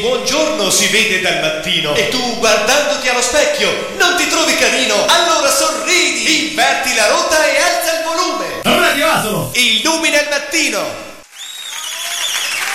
Buongiorno si vede dal mattino e tu guardandoti allo specchio non ti trovi carino, allora sorridi, inverti la rotta e alza il volume. Radio Asolo illumina il mattino.